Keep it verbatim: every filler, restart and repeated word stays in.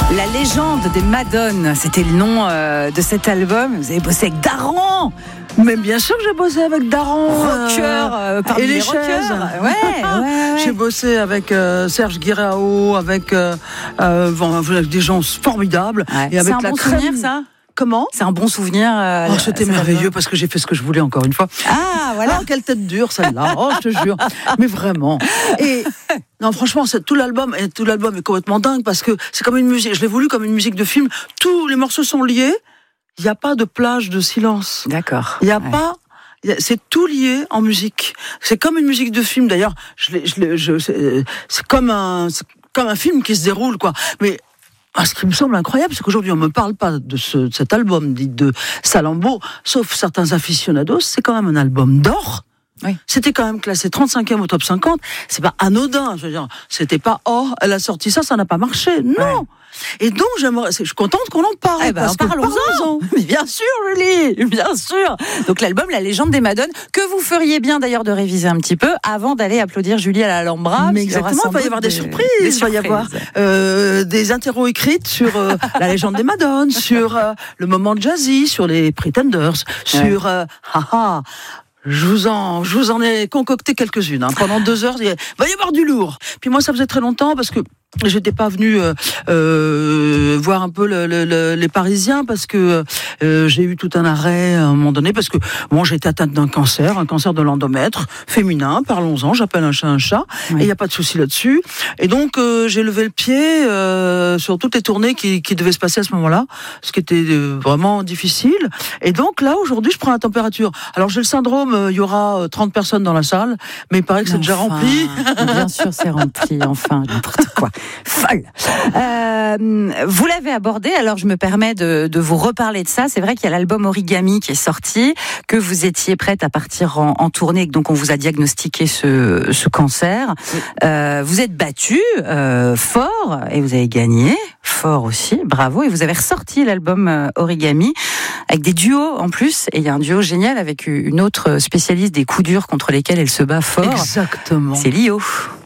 La légende des Madones, c'était le nom euh, de cet album. Vous avez bossé avec Daran. Mais bien sûr que j'ai bossé avec Daran. Rocker, euh, parmi et les, les chaises. rockers. Ouais, ouais, ouais. J'ai bossé avec euh, Serge Guirao, avec, euh, euh, bon, avec des gens formidables. Ouais. Et avec C'est un la bon crème... souvenir, ça ? Comment ? C'est un bon souvenir. Euh, oh, c'était merveilleux album. Parce que j'ai fait ce que je voulais encore une fois. Ah, voilà. Oh, quelle tête dure celle-là. Oh, je te jure. Mais vraiment. Et non, franchement, c'est, tout l'album, et tout l'album est complètement dingue parce que c'est comme une musique. Je l'ai voulu comme une musique de film. Tous les morceaux sont liés. Il n'y a pas de plage de silence. D'accord. Il n'y a ouais. pas. C'est tout lié en musique. C'est comme une musique de film. D'ailleurs, je l'ai, je l'ai, je, c'est, c'est comme un, c'est comme un film qui se déroule, quoi. Mais ah, ce qui me semble incroyable, c'est qu'aujourd'hui, on ne me parle pas de, ce, de cet album dit de Salambot, sauf certains aficionados. C'est quand même un album d'or. Oui. C'était quand même classé trente-cinquième au top cinquante. C'est pas anodin. Je veux dire, c'était pas oh, elle a sorti ça, ça n'a pas marché. Non. Ouais. Et donc, j'aimerais, je suis contente qu'on en parle. Eh ben, parce parlons-en. parlons-en. Mais bien sûr, Julie, bien sûr. Donc, l'album La légende des Madones, que vous feriez bien d'ailleurs de réviser un petit peu avant d'aller applaudir Julie à l'Alhambra. Mais exactement, il va y avoir des, des surprises. Des il va y avoir euh, des interros écrites sur euh, La légende des Madones, sur euh, le moment jazzy, sur les Pretenders, ouais. sur euh, haha. Je vous en, je vous en ai concocté quelques-unes. Hein. Pendant deux heures, il va y avoir du lourd. Puis moi, ça faisait très longtemps parce que j'étais pas venue euh, euh, voir un peu le, le, le, les Parisiens parce que euh, j'ai eu tout un arrêt à un moment donné parce que bon, j'ai été atteinte d'un cancer, un cancer de l'endomètre féminin. Parlons-en, j'appelle un chat un chat. Oui. Et il y a pas de souci là-dessus. Et donc euh, j'ai levé le pied euh, sur toutes les tournées qui, qui devaient se passer à ce moment-là, ce qui était euh, vraiment difficile. Et donc là, aujourd'hui, je prends la température. Alors j'ai le syndrome, il euh, y aura trente personnes dans la salle, mais il paraît que c'est enfin, déjà rempli. Bien sûr, c'est rempli. Enfin, n'importe quoi. Folle. Euh, vous l'avez abordé, alors je me permets de, de vous reparler de ça. C'est vrai qu'il y a l'album Origami qui est sorti, que vous étiez prête à partir en, en tournée, donc on vous a diagnostiqué ce, ce cancer. Oui. Euh, vous êtes battue euh, fort et vous avez gagné fort aussi, bravo. Et vous avez ressorti l'album Origami avec des duos en plus. Et il y a un duo génial avec une autre spécialiste des coups durs contre lesquels elle se bat fort. Exactement. C'est Lio.